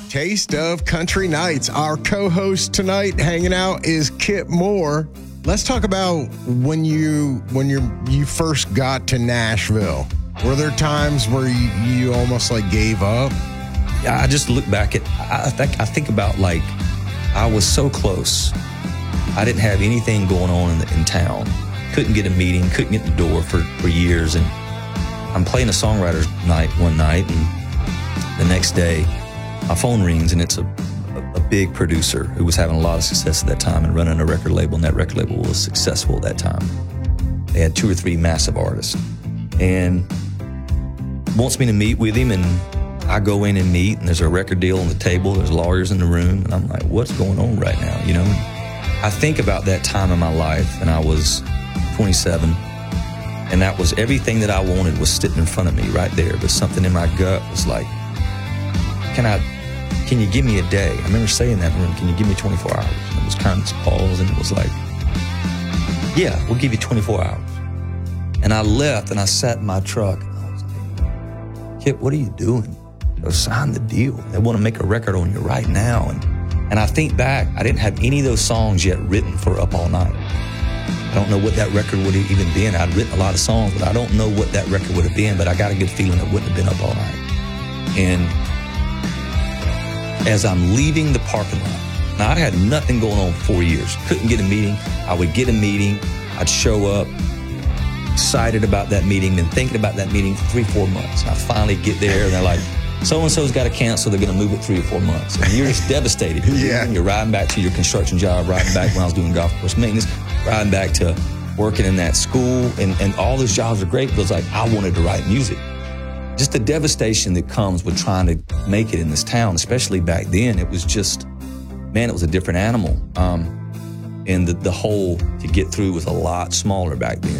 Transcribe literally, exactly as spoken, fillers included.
Taste of Country Nights. Our co-host tonight hanging out is Kip Moore. Let's talk about when you when you you first got to Nashville. Were there times where you, you almost like gave up? I just look back at I think I think about like I was so close. I didn't have anything going on in, the, in town. Couldn't get a meeting. Couldn't get the door for, for years. And I'm playing a songwriter's night one night, and the next day, my phone rings, and it's a, a, a big producer who was having a lot of success at that time and running a record label, and that record label was successful at that time. They had two or three massive artists, and wants me to meet with him, and I go in and meet, and there's a record deal on the table, there's lawyers in the room, and I'm like, what's going on right now, you know? I think about that time in my life, and I was twenty-seven, and that was everything that I wanted was sitting in front of me right there, but something in my gut was like, can I, can you give me a day? I remember saying that in the room, can you give me twenty-four hours? And it was kind of this pause, and it was like, yeah, we'll give you twenty-four hours. And I left, and I sat in my truck, and I was like, Kip, what are you doing? Go sign the deal. They want to make a record on you right now. And And I think back, I didn't have any of those songs yet written for Up All Night. I don't know what that record would have even been. I'd written a lot of songs, but I don't know what that record would have been, but I got a good feeling it wouldn't have been Up All Night. And as I'm leaving the parking lot, now I'd had nothing going on for four years. Couldn't get a meeting. I would get a meeting. I'd show up, excited about that meeting, been thinking about that meeting for three, four months. And I finally get there, and they're like, so-and-so's got to cancel, they're going to move it three or four months. And you're just devastated. Yeah. You're riding back to your construction job, riding back when I was doing golf course maintenance, riding back to working in that school, and, and all those jobs are great, but it's like, I wanted to write music. Just the devastation that comes with trying to make it in this town, especially back then, it was just, man, it was a different animal. Um, and the, the hole to get through was a lot smaller back then.